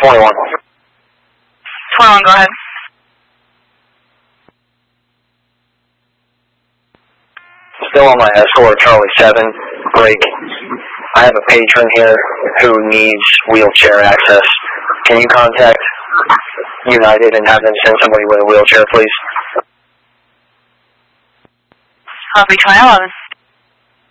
21. 21, go ahead. Still on my Escort Charlie 7 break. I have a patron here who needs wheelchair access. Can you contact United and have them send somebody with a wheelchair, please? Copy 2011.